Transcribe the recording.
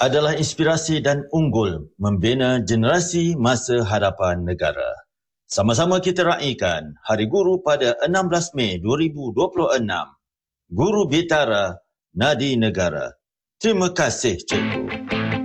adalah inspirasi dan unggul membina generasi masa hadapan negara. Sama-sama kita raikan Hari Guru pada 16 Mei 2026. Guru Bitara, Nadi Negara. Terima kasih, Cikgu.